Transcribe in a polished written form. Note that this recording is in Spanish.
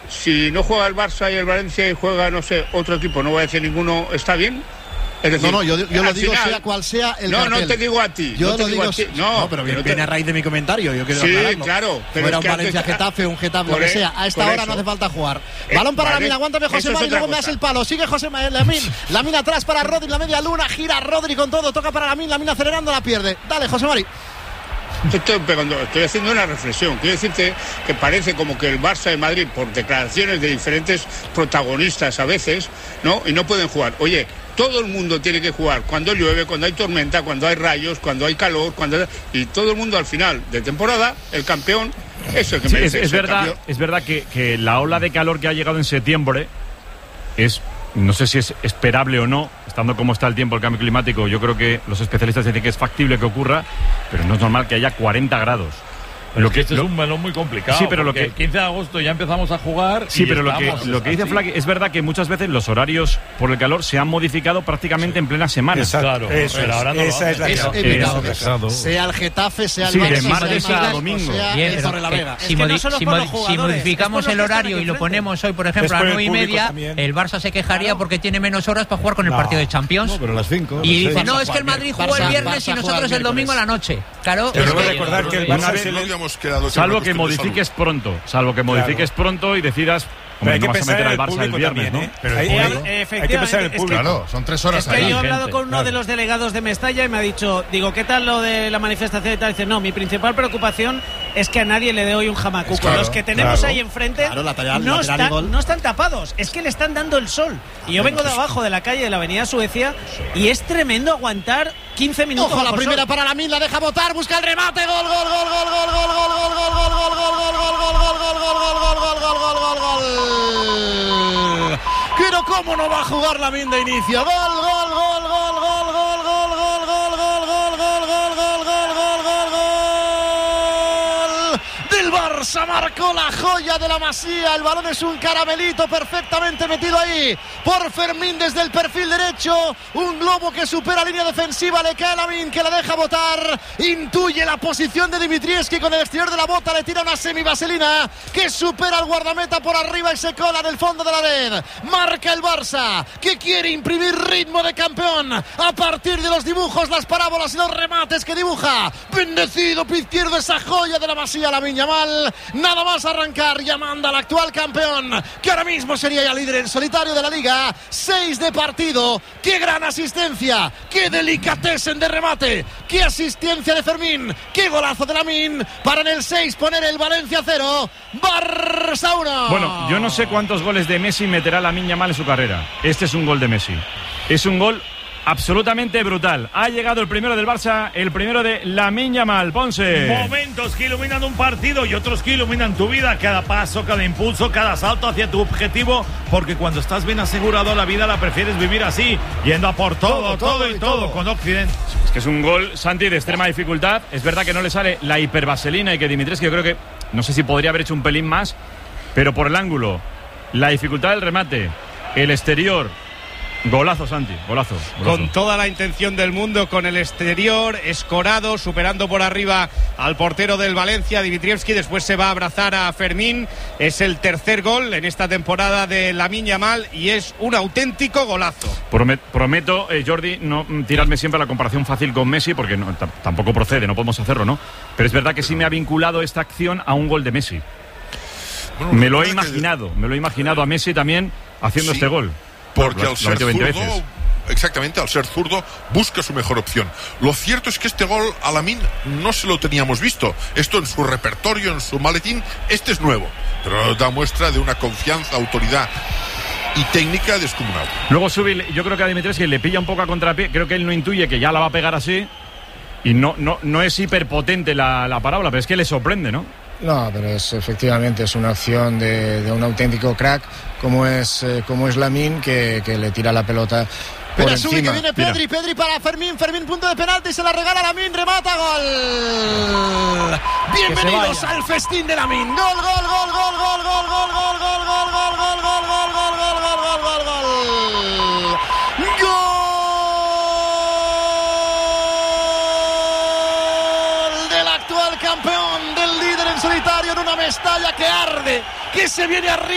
si no juega el Barça y el Valencia y juega, no sé, otro equipo, no voy a decir ninguno, ¿está bien? Es decir, yo lo digo final, sea cual sea el cartel. No te digo a ti. Yo lo digo a ti. pero viene a raíz de mi comentario. Yo quiero sí, claro. Pero fuera un Valencia-Getafe, un Getafe, lo que sea. A esta hora no hace falta jugar. Balón para Lamine, aguántame José Mari, luego me das el palo. Sigue José Lamine. Lamine atrás para Rodri, la media luna. Gira Rodri con todo, toca para Lamine acelerando, la pierde. Dale, José Mari. Estoy haciendo una reflexión. Quiero decirte que parece como que el Barça de Madrid, por declaraciones de diferentes protagonistas a veces, ¿no? Y no pueden jugar. Oye, todo el mundo tiene que jugar cuando llueve, cuando hay tormenta, cuando hay rayos, cuando hay calor, y todo el mundo al final de temporada, el campeón, eso es que merece. Es verdad que la ola de calor que ha llegado en septiembre es, no sé si es esperable o no, estando como está el tiempo, el cambio climático. Yo creo que los especialistas dicen que es factible que ocurra, pero no es normal que haya 40 grados. Lo que esto es un melón muy complicado. Sí, pero lo que el 15 de agosto ya empezamos a jugar. Sí, pero lo que dice Flaky es verdad que muchas veces los horarios por el calor se han modificado prácticamente en plena semana. Claro, pero ahora no esa es la clave. Sea el Getafe, sea el Barça, de martes a domingo. Sea Torrelavega. Si modificamos el horario y lo ponemos hoy, por ejemplo, a 9:30, el Barça se quejaría porque tiene menos horas para jugar con el partido de Champions. No, pero a las 5. Y dice, no, es que el Madrid jugó el viernes y nosotros el domingo a la noche. Claro. Pero recordar que el Barça salvo que modifiques pronto y decidas, pero hay que no vas a meter al Barça el viernes, también, ¿no? Pero hay que pensar en el público. Claro, son 3 horas ahí. ahí. Yo he hablado con uno de los delegados de Mestalla y me ha dicho, ¿qué tal lo de la manifestación y tal? Dice, no, mi principal preocupación es que a nadie le dé hoy un jamacuco. Claro, los que tenemos ahí enfrente no están tapados, es que le están dando el sol. Y yo vengo de abajo de la calle de la avenida Suecia y es tremendo aguantar 15 minutos. Ojo, la primera para Lamine, la deja botar, busca el remate, gol. Pero cómo no va a jugar Lamine de inicio. Gol. Del Barça marcó la joya de la Masía. El balón es un caramelito perfectamente metido ahí por Fermín desde el perfil derecho. Un globo que supera línea defensiva, le cae a Lamine, que la deja botar. Intuye la posición de Dimitrievski con el exterior de la bota, le tira una semivaselina que supera al guardameta por arriba y se cola en el fondo de la red. Marca el Barça, que quiere imprimir ritmo de campeón a partir de los dibujos, las parábolas y los remates que dibuja. Bendecido pie izquierdo, esa joya de la Masía, Lamine Yamal. Nada más arrancar, llamando al actual campeón, que ahora mismo sería ya líder en solitario de la Liga. 6 de partido. Qué gran asistencia, qué delicatessen de remate, qué asistencia de Fermín, qué golazo de Lamine para en el 6 poner el Valencia 0, Barça 1. Bueno, yo no sé cuántos goles de Messi meterá Lamine Yamal en su carrera. Este es un gol de Messi. Es un gol absolutamente brutal. Ha llegado el primero del Barça, el primero de Lamine Yamal. Ponce. Momentos que iluminan un partido y otros que iluminan tu vida. Cada paso, cada impulso, cada salto hacia tu objetivo. Porque cuando estás bien asegurado la vida la prefieres vivir así, yendo a por todo con Occidente. Es que es un gol, Santi, de extrema dificultad. Es verdad que no le sale la hipervaselina y que Dimitrievski, yo creo que, no sé si podría haber hecho un pelín más, pero por el ángulo, la dificultad del remate, el exterior. Golazo, Santi, golazo. Con toda la intención del mundo, con el exterior, escorado, superando por arriba al portero del Valencia, Dimitrievski. Después se va a abrazar a Fermín. Es el tercer gol en esta temporada de Lamine Yamal y es un auténtico golazo. Prometo, Jordi, no tirarme siempre a la comparación fácil con Messi, porque tampoco procede, no podemos hacerlo, ¿no? Pero es verdad que sí me ha vinculado esta acción a un gol de Messi. Bueno, me lo he imaginado a Messi también haciendo este gol. Porque al ser zurdo, exactamente, al ser zurdo, busca su mejor opción. Lo cierto es que este gol a Lamine no se lo teníamos visto. Esto en su repertorio, en su maletín, este es nuevo. Pero da muestra de una confianza, autoridad y técnica descomunal. Luego sube, yo creo que a Dimitrievski le pilla un poco a contrapié. Creo que él no intuye que ya la va a pegar así. Y no es hiperpotente la parábola, pero es que le sorprende, ¿no? No, pero efectivamente es una acción de un auténtico crack como es Lamine, que le tira la pelota por encima. Que viene Pedri para Fermín, punto de penalti, se la regala Lamine, remata, gol. Bienvenidos al festín de Lamine. Gol. Campeón, del líder en solitario en una Mestalla que arde, que se viene arriba.